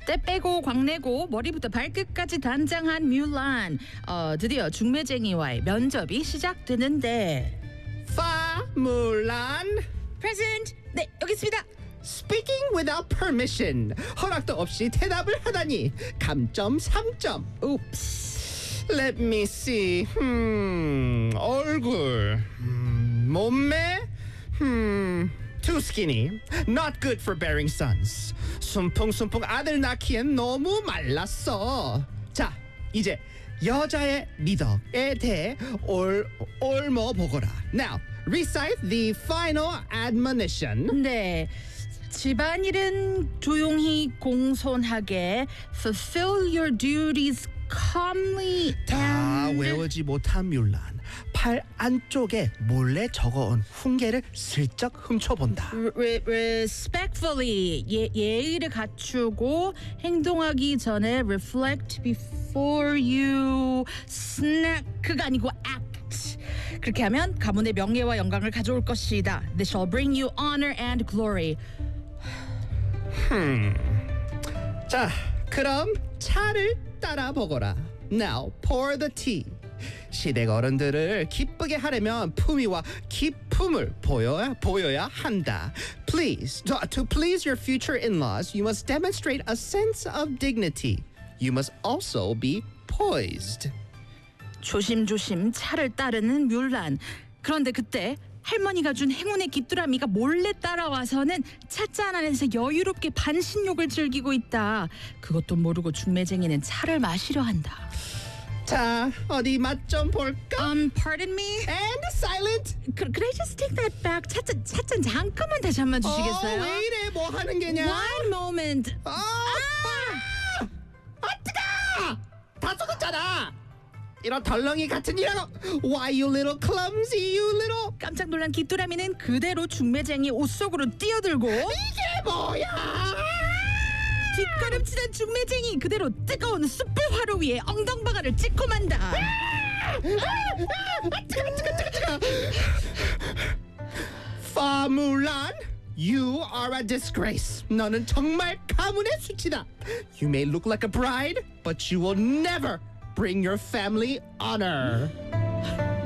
때 빼고 광내고 머리부터 발끝까지 단장한 뮬란. 드디어 중매쟁이와의 면접이 시작되는데. 파물란. Present. 네, 여기 있습니다. Speaking without permission. 허락도 없이 대답을 하다니. 감점 3점. Oops. Let me see. 얼굴. 몸매. Too skinny. Not good for bearing sons. 숨풍숨풍 아들 낳기엔 너무 말랐어. 자, 이제 여자의 리더에 대해 옮어보거라. Now, recite the final admonition. 네. 집안일은 조용히 공손하게 fulfill your duties calmly 다 and 외우지 못한 뮬란. 팔 안쪽에 몰래 적어온 훈계를 슬쩍 훔쳐본다. respectfully 예의를 갖추고 행동하기 전에 reflect before you snack 그가 아니고 act. 그렇게 하면 가문의 명예와 영광을 가져올 것이다. This shall bring you honor and glory. 자, 그럼 차를 따라 보거라. Now pour the tea. 시댁 어른들을 기쁘게 하려면 품위와 기품을 보여야 한다. Please, to please your future in-laws, you must demonstrate a sense of dignity. You must also be poised. 조심조심 차를 따르는 뮬란. 그런데 그때 할머니가 준 행운의 귀뚜라미가 몰래 따라와서는 찻잔 안에서 여유롭게 반신욕을 즐기고 있다. 그것도 모르고 중매쟁이는 차를 마시려 한다. 자, 어디 맛 좀 볼까? Pardon me? And silent. Could I just take that back? 찻잔 잠깐만 다시 한번 주시겠어요? 왜 이래? 뭐 하는 게냐? One moment. 뜨거! 다 썩었잖아. 이런 덜렁이 같은 이라고. Why you little clumsy, you little. 깜짝 놀란 귀뚜라미는 그대로 중매쟁이 옷 속으로 뛰어들고 이게 뭐야? 뒷걸음치던 중매쟁이 그대로 뜨거운 숯불 화로 위에 엉덩방아를 찍고 만다. 뜨거. 파물란, you are a disgrace. 너는 정말 가문의 수치다. You may look like a bride, but you will never bring your family honor.